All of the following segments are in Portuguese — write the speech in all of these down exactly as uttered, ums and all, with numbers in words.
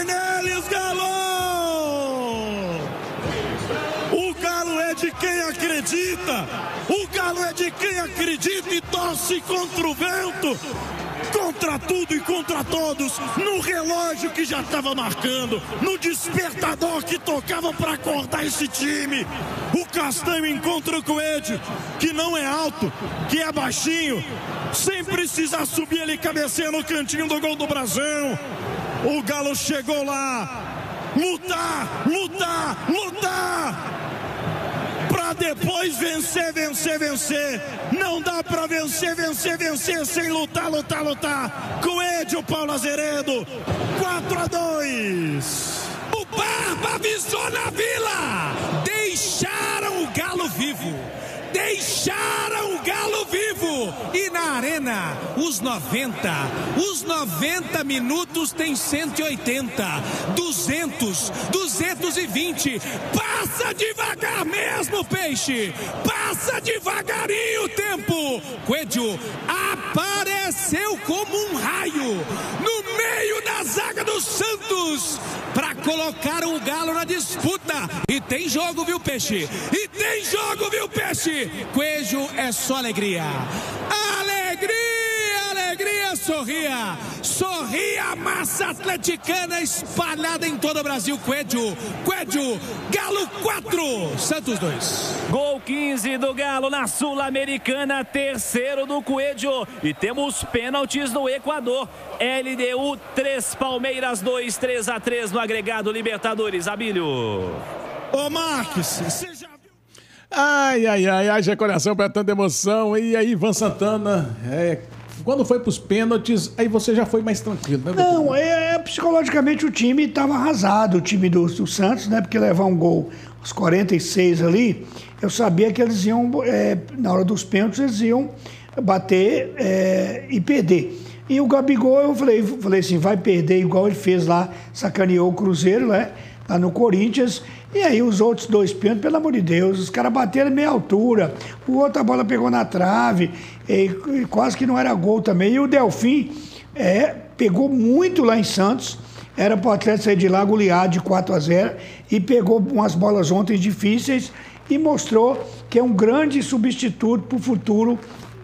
Vai neles, Galo! O Galo é de quem acredita! O Galo é de quem acredita e torce contra o vento! Contra tudo e contra todos, no relógio que já estava marcando, no despertador que tocava para acordar esse time. O Castanho encontra o Coelho, que não é alto, que é baixinho, sem precisar subir, ele cabeceia no cantinho do gol do Brasão. O Galo chegou lá, lutar, lutar, lutar, pra depois vencer, vencer, vencer. Não dá pra vencer, vencer, vencer sem lutar, lutar, lutar. Coelho, Paulo Azeredo, quatro a dois. O Barba avisou na Vila. Deixaram o Galo vivo. Deixaram o Galo vivo. E na Arena, os noventa, os noventa minutos tem cento e oitenta, duzentos, duzentos e vinte. Passa devagar mesmo, Peixe. Passa devagarinho o tempo. Coelho apareceu como um raio no meio da zaga do Santos para colocar o Galo na disputa. E tem jogo, viu, Peixe? E tem jogo, viu, Peixe? Coelho é só alegria. Alegria, alegria, sorria. Sorria a massa atleticana espalhada em todo o Brasil. Coelho, Coelho, Galo quatro, Santos dois. Gol quinze do Galo na Sul-Americana, terceiro do Coelho. E temos pênaltis no Equador. L D U três, Palmeiras dois, três a três no agregado Libertadores. Abílio. Ô Marques, você já... Ai, ai, ai, haja coração para tanta emoção. E aí, Ivan Santana, é, quando foi para os pênaltis, aí você já foi mais tranquilo, né? Não, é, psicologicamente o time estava arrasado, o time do, do Santos, né? Porque levar um gol aos quarenta e seis ali, eu sabia que eles iam, é, na hora dos pênaltis, eles iam bater é, e perder. E o Gabigol, eu falei, falei assim, vai perder igual ele fez lá, sacaneou o Cruzeiro, né? Lá no Corinthians. E aí os outros dois pênaltis, pelo amor de Deus, os caras bateram meia altura, o outro a bola pegou na trave, e, e quase que não era gol também. E o Delfim é, pegou muito lá em Santos, era para o Atlético sair de lá goleado de quatro a zero, e pegou umas bolas ontem difíceis e mostrou que é um grande substituto para o futuro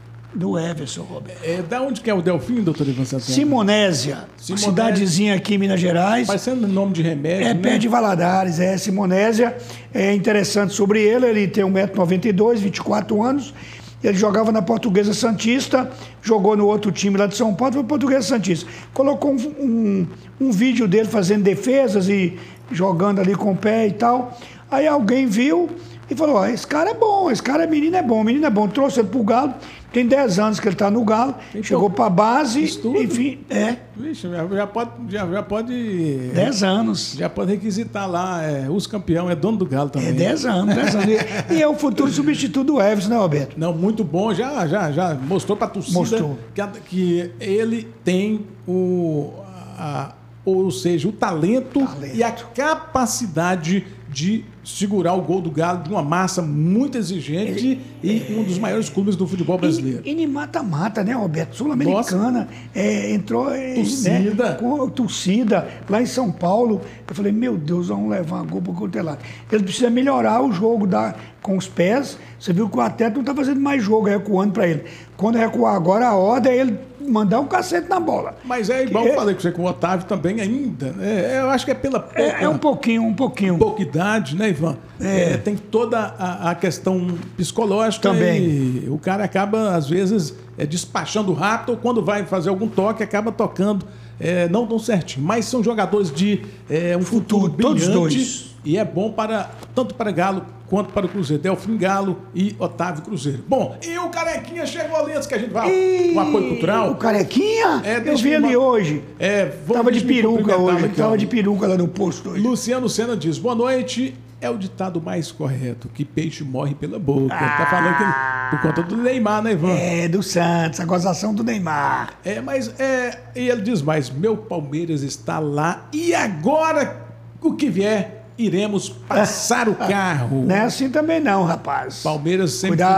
do Everson, Roberto. É, da onde que é o Delfim, doutor Ivan Santana? Simonésia, Simonésia, cidadezinha aqui em Minas Gerais. Parecendo nome de remédio, É, né? perto de Valadares, é Simonésia. É interessante sobre ele, ele tem um metro e noventa e dois, vinte e quatro anos. Ele jogava na Portuguesa Santista, jogou no outro time lá de São Paulo, foi Portuguesa Santista. Colocou um, um, um vídeo dele fazendo defesas e jogando ali com o pé e tal. Aí alguém viu e falou, ó, esse cara é bom, esse cara é menino é bom, menino é bom. Trouxe ele pro Galo. Tem dez anos que ele está no Galo, então, chegou para a base, estudo. Enfim, é. Vixe, já pode, já, já pode... dez anos. Já pode requisitar lá, é, os campeão, é dono do Galo também. É dez anos, dez anos. E é o futuro substituto do Everson, né, Roberto? Não, muito bom, já, já, já mostrou para a torcida mostrou. Que, que ele tem o... A, ou seja, o talento, talento e a capacidade de segurar o gol do Galo de uma massa muito exigente ele, e é, um dos maiores clubes do futebol brasileiro. E, e mata-mata, né, Roberto? Sul-Americana, é, entrou torcida. Né, com torcida lá em São Paulo. Eu falei, meu Deus, vamos levar uma gol para o Cotelado. Ele precisa melhorar o jogo da, com os pés. Você viu que o atleta não está fazendo mais jogo, recuando para ele. Quando recuar agora, a ordem é ele mandar um cacete na bola. Mas é igual é, eu falei com você com o Otávio também ainda. É, eu acho que é pela pouca, é, é um pouquinho, um pouquinho. Pouca idade, né, Ivan? É. É, tem toda a, a questão psicológica também. E o cara acaba, às vezes, é, despachando rápido ou quando vai fazer algum toque, acaba tocando é, não tão certinho. Mas são jogadores de é, um futuro, futuro brilhante. Todos dois. E é bom para, tanto para Galo quanto para o Cruzeiro. Delfim Galo e Otávio Cruzeiro. Bom, e o Carequinha chegou ali antes que a gente vá e... com apoio cultural. O Carequinha? É, eu vi ele hoje. É, tava de peruca hoje. Aqui, tava de peruca lá no posto hoje. Luciano Senna diz, boa noite. É o ditado mais correto, que peixe morre pela boca. Ah, tá falando que ele, por conta do Neymar, né, Ivan? É, do Santos, a gozação do Neymar. É, mas é... E ele diz mais, meu Palmeiras está lá e agora o que vier... iremos passar o carro. Não é assim também não, rapaz. Palmeiras sempre... Cuidado.